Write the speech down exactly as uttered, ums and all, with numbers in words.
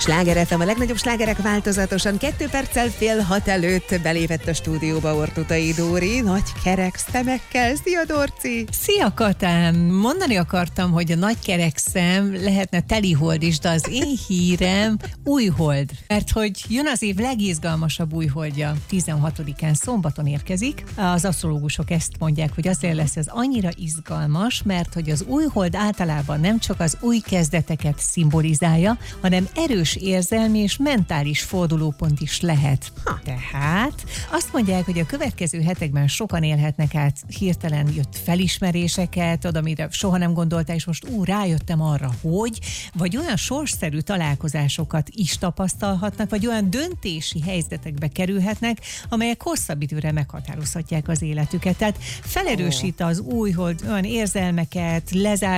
Sláger ef em, a legnagyobb slágerek változatosan kettő perccel fél hat előtt belépett a stúdióba Ortutai Dóri, nagy kerek szemekkel. Szia, Dorci! Szia, Katám! Mondani akartam, hogy a nagy kerek szem lehetne telihold is, de az én hírem újhold. Mert hogy jön az év legizgalmasabb újholdja. tizenhatodikán szombaton érkezik. Az asztrológusok ezt mondják, hogy azért lesz ez annyira izgalmas, mert hogy az újhold általában nem csak az új kezdeteket szimbolizálja, hanem erős érzelmi és mentális fordulópont is lehet. Ha. Tehát azt mondják, hogy a következő hetekben sokan élhetnek át hirtelen jött felismeréseket, oda, amire soha nem gondoltál, és most ú, rájöttem arra, hogy, vagy olyan sorsszerű találkozásokat is tapasztalhatnak, vagy olyan döntési helyzetekbe kerülhetnek, amelyek hosszabb időre meghatározhatják az életüket. Tehát felerősít az újhold olyan érzelmeket, lezár